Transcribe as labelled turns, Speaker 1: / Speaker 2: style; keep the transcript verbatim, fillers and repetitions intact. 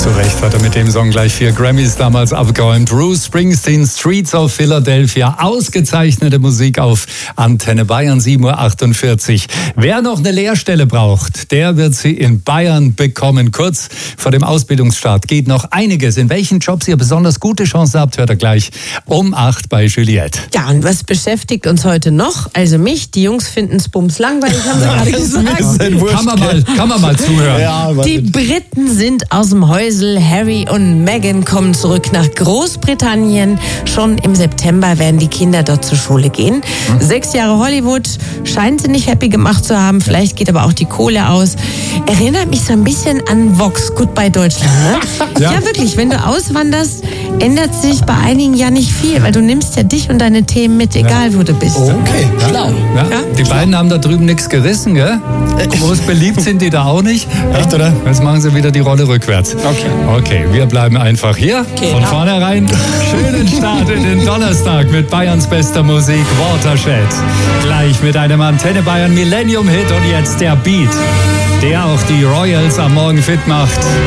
Speaker 1: Zu Recht hat er mit dem Song gleich vier Grammys damals abgeräumt. Bruce Springsteen, Streets of Philadelphia. Ausgezeichnete Musik auf Antenne Bayern, sieben Uhr achtundvierzig. Wer noch eine Lehrstelle braucht, der wird sie in Bayern bekommen. Kurz vor dem Ausbildungsstart geht noch einiges. In welchen Jobs ihr besonders gute Chancen habt, hört ihr gleich um acht bei Juliette.
Speaker 2: Ja, und was beschäftigt uns heute noch? Also mich, die Jungs finden es bums langweilig, haben sie gerade gesagt.
Speaker 1: Kann man mal, kann man mal zuhören.
Speaker 3: Ja,
Speaker 2: Die Briten sind aus dem Häusl. Harry und Meghan kommen zurück nach Großbritannien. Schon im September werden die Kinder dort zur Schule gehen. Hm. Sechs Jahre Hollywood scheint sie nicht happy gemacht zu haben. Vielleicht geht aber auch die Kohle aus. Erinnert mich so ein bisschen an Vox, Goodbye Deutschland. Ne? ja. ja, wirklich. Wenn du auswanderst, ändert sich bei einigen ja nicht viel, weil du nimmst ja dich und deine Themen mit, egal ja. wo du bist.
Speaker 3: Okay, schlau.
Speaker 1: Ja. Ja. Die beiden haben da drüben nichts gerissen, gell? Groß beliebt sind die da auch nicht. Ja.
Speaker 3: Echt, oder?
Speaker 1: Jetzt machen sie wieder die Rolle rückwärts.
Speaker 3: Okay.
Speaker 1: Okay, wir bleiben einfach hier.
Speaker 2: Okay,
Speaker 1: Von
Speaker 2: ja.
Speaker 1: vornherein schönen Start in den Donnerstag mit Bayerns bester Musik, Watershed. Gleich mit einem Antenne Bayern Millennium Hit und jetzt der Beat, der auch die Royals am Morgen fit macht.